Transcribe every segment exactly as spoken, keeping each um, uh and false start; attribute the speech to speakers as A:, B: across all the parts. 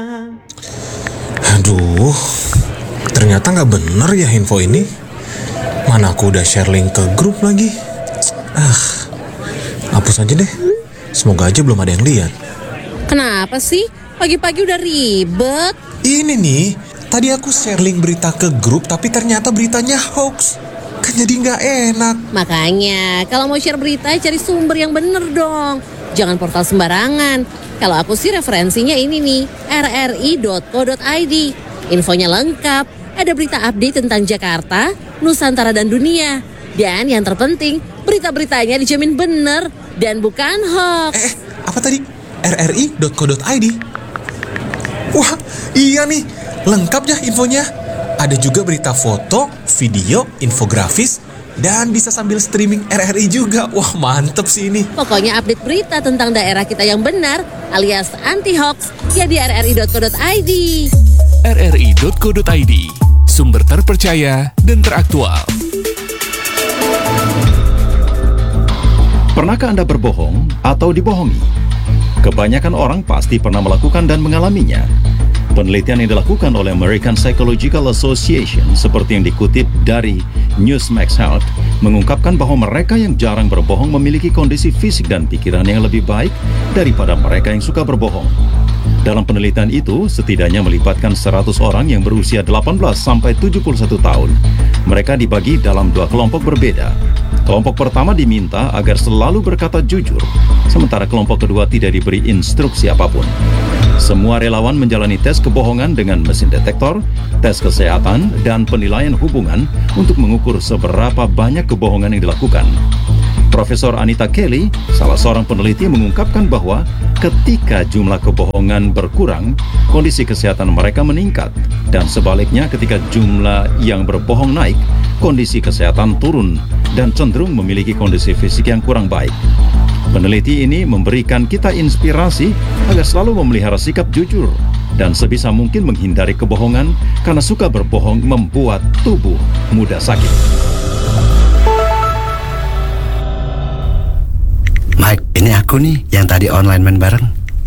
A: Aduh, ternyata nggak bener ya info ini. Mana aku udah share link ke grup lagi. Ah, hapus aja deh. Semoga aja belum ada yang lihat.
B: Kenapa sih? Pagi-pagi udah ribet.
A: Ini nih, tadi aku share link berita ke grup, tapi ternyata beritanya hoax. Kan jadi nggak enak.
B: Makanya, kalau mau share berita, cari sumber yang bener dong. Jangan portal sembarangan. Kalau aku sih referensinya ini nih, r r i dot co dot i d. Infonya lengkap, ada berita update tentang Jakarta, Nusantara dan dunia. Dan yang terpenting, berita-beritanya dijamin bener dan bukan hoax.
A: Eh, apa tadi? r r i dot co dot i d. Wah, iya nih, lengkap ya infonya. Ada juga berita foto, video, infografis, dan bisa sambil streaming R R I juga. Wah, mantep sih ini.
B: Pokoknya update berita tentang daerah kita yang benar alias anti-hoax ya di r r i dot co dot i d.
C: r r i dot co dot i d, sumber terpercaya dan teraktual.
D: Pernahkah Anda berbohong atau dibohongi? Kebanyakan orang pasti pernah melakukan dan mengalaminya. Penelitian yang dilakukan oleh American Psychological Association seperti yang dikutip dari Newsmax Health mengungkapkan bahwa mereka yang jarang berbohong memiliki kondisi fisik dan pikiran yang lebih baik daripada mereka yang suka berbohong. Dalam penelitian itu, setidaknya melibatkan seratus orang yang berusia delapan belas sampai tujuh puluh satu tahun. Mereka dibagi dalam dua kelompok berbeda. Kelompok pertama diminta agar selalu berkata jujur, sementara kelompok kedua tidak diberi instruksi apapun. Semua relawan menjalani tes kebohongan dengan mesin detektor, tes kesehatan, dan penilaian hubungan untuk mengukur seberapa banyak kebohongan yang dilakukan. Profesor Anita Kelly, salah seorang peneliti, mengungkapkan bahwa ketika jumlah kebohongan berkurang, kondisi kesehatan mereka meningkat. Dan sebaliknya, ketika jumlah yang berbohong naik, kondisi kesehatan turun dan cenderung memiliki kondisi fisik yang kurang baik. Peneliti ini memberikan kita inspirasi agar selalu memelihara sikap jujur dan sebisa mungkin menghindari kebohongan karena suka berbohong membuat tubuh mudah sakit.
E: Mike, ini aku nih yang tadi online main bareng.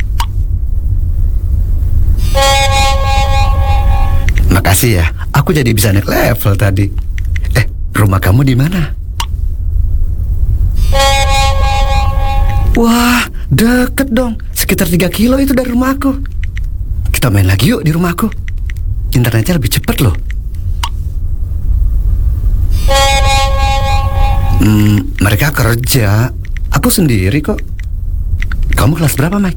E: Makasih ya, aku jadi bisa naik level tadi. Eh, rumah kamu di mana? Wah, deket dong. Sekitar tiga kilo itu dari rumahku. Kita main lagi yuk di rumahku. Internetnya lebih cepat loh. Hmm, mereka kerja. Aku sendiri kok. Kamu kelas berapa, Mike?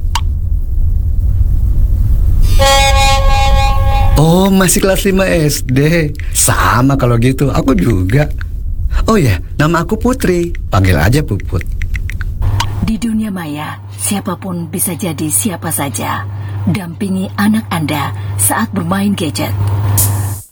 E: Oh, masih kelas lima S D. Sama kalau gitu, aku juga. Oh ya, nama aku Putri. Panggil aja Puput.
F: Di dunia maya, siapapun bisa jadi siapa saja. Dampingi anak Anda saat bermain gadget.